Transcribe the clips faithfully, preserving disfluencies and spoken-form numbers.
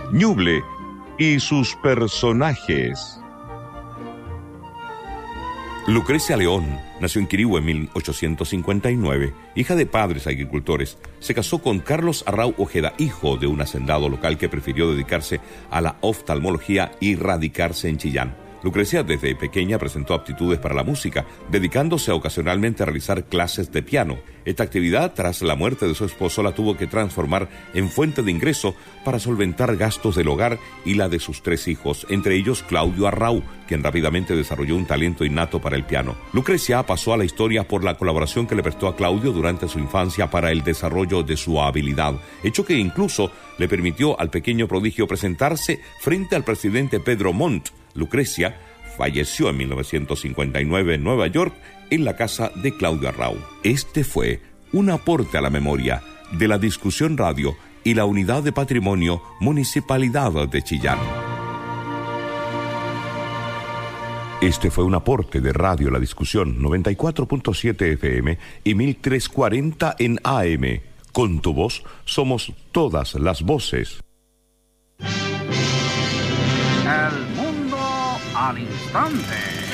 Ñuble y sus personajes. Lucrecia León nació en Quirihue en mil ochocientos cincuenta y nueve, hija de padres agricultores. Se casó con Carlos Arrau Ojeda, hijo de un hacendado local que prefirió dedicarse a la oftalmología y radicarse en Chillán. Lucrecia desde pequeña presentó aptitudes para la música, dedicándose ocasionalmente a realizar clases de piano. Esta actividad, tras la muerte de su esposo, la tuvo que transformar en fuente de ingreso para solventar gastos del hogar y la de sus tres hijos, entre ellos Claudio Arrau, quien rápidamente desarrolló un talento innato para el piano. Lucrecia pasó a la historia por la colaboración que le prestó a Claudio durante su infancia para el desarrollo de su habilidad, hecho que incluso le permitió al pequeño prodigio presentarse frente al presidente Pedro Montt. Lucrecia falleció en mil novecientos cincuenta y nueve en Nueva York en la casa de Claudio Arrau. Este fue un aporte a la memoria de la Discusión Radio y la Unidad de Patrimonio Municipalidad de Chillán. Este fue un aporte de Radio La Discusión noventa y cuatro punto siete F M y mil trescientos cuarenta en A M. Con tu voz somos todas las voces. El mundo al instante.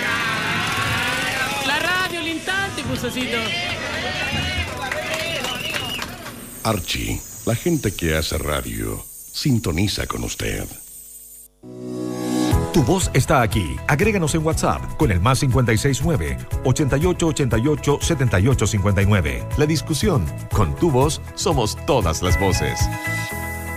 La radio al instante, Pusacito. Archie, la gente que hace radio sintoniza con usted. Tu voz está aquí. Agréganos en WhatsApp con el más cinco seis nueve, ochenta y ocho ochenta y ocho, setenta y ocho cincuenta y nueve. La Discusión. Con tu voz somos todas las voces.